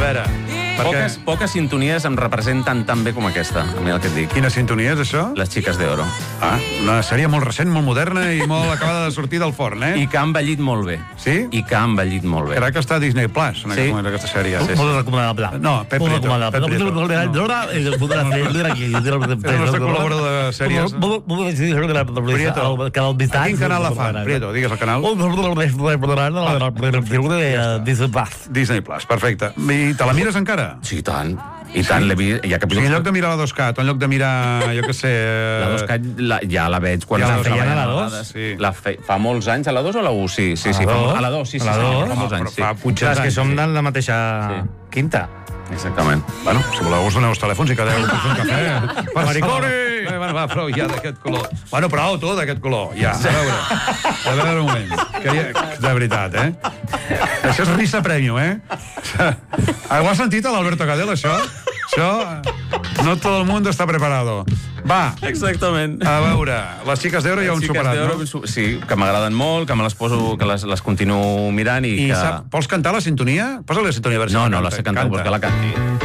veure... Poques sintonies em representen tan bé com aquesta, a mi el que et dic. Quina sintonia és això? Les xiques d'oro. Una sèrie molt recent, molt moderna i molt acabada de sortir del forn, I que ha envellit molt bé. Sí? I que ha envellit molt bé. Crec que està a Disney Plus, en aquest moment, aquesta sèrie. Molt recomanable. No, Pep Prieto. És el nostre col·laborador de sèries. A quin canal la fan? Prieto, digues el canal. Disney Plus, perfecte. I te la mires encara? Sí, i tant. I tant, l'he vist. Hi ha O sigui, capítols... en lloc de mirar la 2Cat, en lloc de mirar, jo què sé... La 2Cat ja la veig quan Ja la feien feien a a la la 2? Sí. Fa molts anys, a la 2 o a la 1? Sí, a la 2, sí, A la 2? fa molts anys, sí. Fa Clar, és que som de la mateixa quinta. Exactament. Bueno, si voleu us doneu els telèfons i quedeu per fer un cafè. Per Mariconi! Bueno, va, prou ja d'aquest color. Bueno, prou, tu, d'aquest color. Ja, a veure un moment. De veritat, Això és risa premium, Ho has sentit a l'Alberto Cadel, això? Això... No tot el món està preparado. Va. Exactament. A veure, les xiques d'Oro ja ho han superat, no? Sí, que m'agraden molt, que me les poso, que les continuo mirant i que... Vols cantar la sintonia? Posa-li la sintonia, a veure si No, la sé cantar, vols que la canti.